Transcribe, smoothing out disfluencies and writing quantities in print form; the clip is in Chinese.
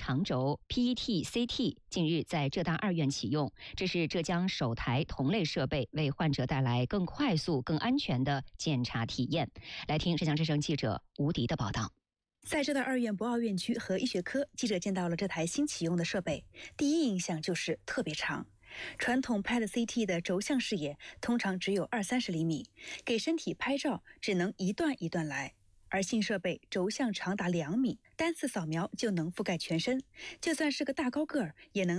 长轴 PET-CT 近日在浙大2院启用，这是浙江首台同类设备，为患者带来更快速、更安全的检查体验。来听浙江之声记者吴迪的报道。 在浙大2院博鳌院区和医学科，记者见到了这台新启用的设备，第一印象就是特别长。传统 PET-CT 的轴向视野通常只有20-30厘米，给身体拍照只能一段一段来，而新设备轴向长达2米，单次扫描就能覆盖全身，就算是个大高个儿也能